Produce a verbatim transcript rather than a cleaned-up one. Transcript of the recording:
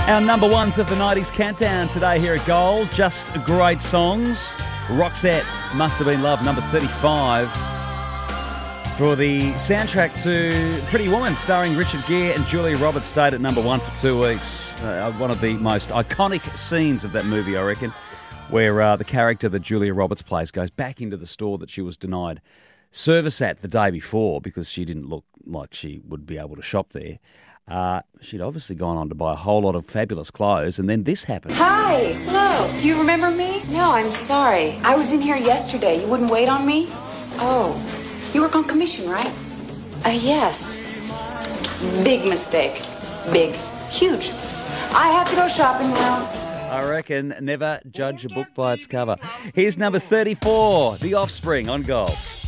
Our number ones of the nineties countdown today here at Gold. Just great songs. Roxette, Must Have Been Love, number thirty-five. For the soundtrack to Pretty Woman, starring Richard Gere and Julia Roberts, stayed at number one for two weeks. Uh, one of the most iconic scenes of that movie, I reckon, where uh, the character that Julia Roberts plays goes back into the store that she was denied service at the day before because she didn't look like she would be able to shop there. Uh, she'd obviously gone on to buy a whole lot of fabulous clothes, and then this happened. Hi. Hello. Do you remember me? No, I'm sorry. I was in here yesterday. You wouldn't wait on me? Oh. You work on commission, right? Uh, yes. Big mistake. Big. Huge. I have to go shopping now. I reckon never judge a book by its cover. Here's number thirty-four, The Offspring on Gold.